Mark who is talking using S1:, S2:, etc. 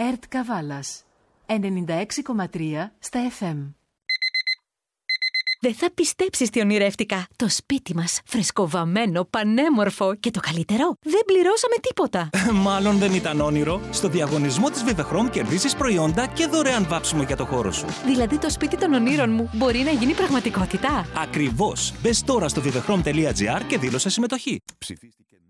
S1: ΕΡΤ Καβάλας 96,3 στα FM.
S2: Δεν θα πιστέψεις τι ονειρεύτηκα. Το σπίτι μας, φρεσκοβαμμένο, πανέμορφο και το καλύτερο, δεν πληρώσαμε τίποτα.
S3: Μάλλον δεν ήταν όνειρο. Στο διαγωνισμό της Vivechrom κερδίσεις προϊόντα και δωρεάν βάψιμο για το χώρο σου.
S2: Δηλαδή το σπίτι των ονείρων μου μπορεί να γίνει πραγματικότητα.
S3: Ακριβώς. Μπες τώρα στο vivechrom.gr και δήλωσε συμμετοχή. Ψηφίστηκε.